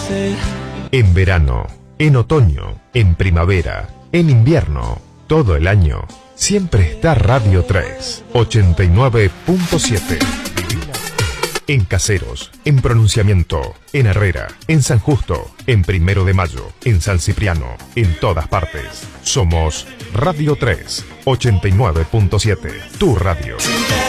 En verano, en otoño, en primavera, en invierno, todo el año, siempre está Radio 3, 89.7. En Caseros, en Pronunciamiento, en Herrera, en San Justo, en Primero de Mayo, en San Cipriano, en todas partes. Somos Radio 3, 89.7, tu radio.